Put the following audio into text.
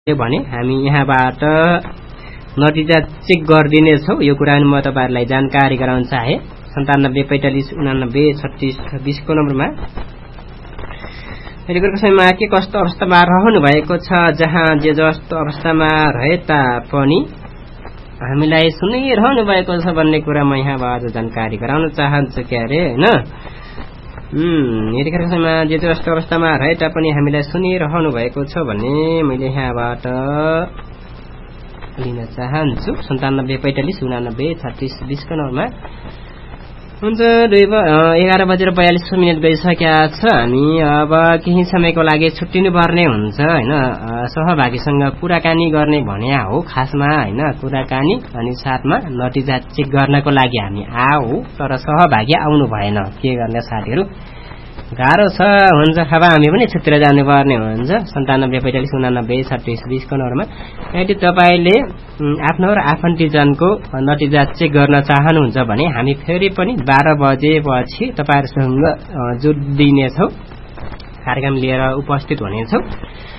भने हामी यहाँबाट नतिजा चेक गरिदिनेछौँ। यो कुरा म तपाईहरुलाई जानकारी गराउन चाहे। 9745893620 को नम्बरमा रेकर्डको समयमा के कस्तो अवस्थामा रहनु भएको छ, जहाँ जे जस्तो अवस्थामा रहे तापनि हामीलाई सुनिरहनु भएको छ भन्ने कुरा म यहाँबाट जानकारी गराउन चाहन्छु के अरे हैन। यतिखेरको समयमा जे जस्तो अवस्थामा रहे तापनि हामीलाई सुनिरहनु भएको छ भन्ने मैले यहाँबाट लिन चाहन्छु। 9745893620 को नम्बरमा हुन्छ। 11:42 गइसकेका छ। हामी अब केही समयको लागि छुट्टिनु पर्ने हुन्छ हैन। सहभागीसँग कुराकानी गर्ने भने हो खासमा हैन, कुराकानी अनि साथमा नतिजा चेक गर्नको लागि हामी आऊ, तर सहभागी आउनु भएन। के गर्ने साथीहरु, गाह्रो छ। हुन्छ अब हामी पनि छुटेर जानुपर्ने हुन्छ। 9745893620 को नम्बरमा यदि तपाईले आफ्नो र आफन्तीजनको नतिजा चेक गर्न चाहनुहुन्छ भने हामी फेरि पनि 12 बजेपछि तपाईहरुसँग जोडिनेछौं, कार्यक्रम लिएर उपस्थित हुनेछौं।